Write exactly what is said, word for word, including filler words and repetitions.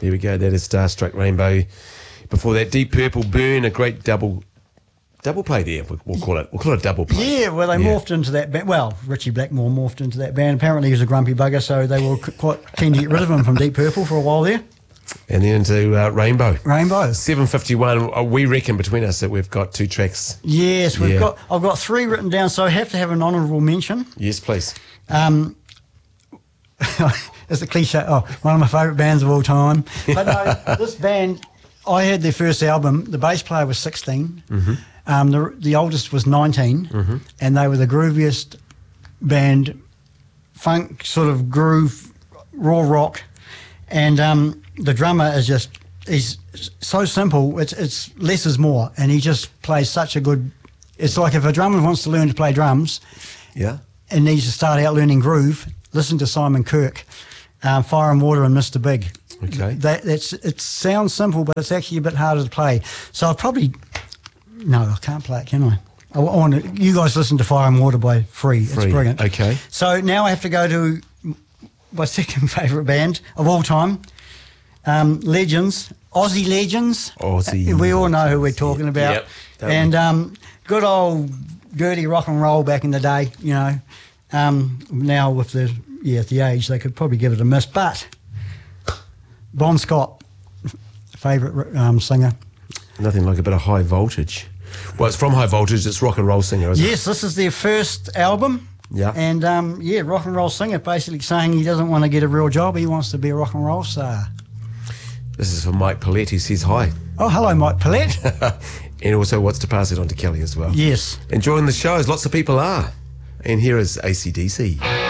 There we go. That is Starstruck Rainbow. Before that, Deep Purple, Burn, a great double double play there. We'll call it. We'll call it a double play. Yeah, well, they yeah. morphed into that band. Well, Richie Blackmore morphed into that band. Apparently, he was a grumpy bugger, so they were quite keen to get rid of him from Deep Purple for a while there. And then into uh, Rainbow. Rainbow. seven fifty-one. Uh, we reckon between us that we've got two tracks. Yes, we've yeah. got. I've got three written down, so I have to have an honourable mention. Yes, please. Um, it's a cliche. Oh, one of my favourite bands of all time. But no, this band, I had their first album. The bass player was sixteen. Mm-hmm. Um, the the oldest was nineteen, mm-hmm. and they were the grooviest band, funk sort of groove, raw rock, and um, the drummer is just he's so simple. It's it's less is more, and he just plays such a good. It's like if a drummer wants to learn to play drums, yeah, and needs to start out learning groove, listen to Simon Kirke, um, Fire and Water, and Mister Big. Okay, that that's it sounds simple, but it's actually a bit harder to play. So I've probably. No, I can't play it, can I? I, I want to, you guys listen to Fire and Water by Free. Free. It's brilliant. Okay. So now I have to go to my second favourite band of all time, um, Legends, Aussie Legends. Aussie. We all know who we're talking about. Yep. And um, good old dirty rock and roll back in the day, you know. Um, now with the yeah the age, they could probably give it a miss. But Bon Scott, favourite um, singer. Nothing like a bit of High Voltage. Well, it's from High Voltage. It's Rock and Roll Singer, isn't yes, it? this is their first album. Yeah. And, um, yeah, Rock and Roll Singer, basically saying he doesn't want to get a real job. He wants to be a rock and roll star. This is for Mike Paulette. He says hi. Oh, hello, Mike Paulette. And also wants to pass it on to Kelly as well. Yes. Enjoying the shows. Lots of people are. And here is A C D C.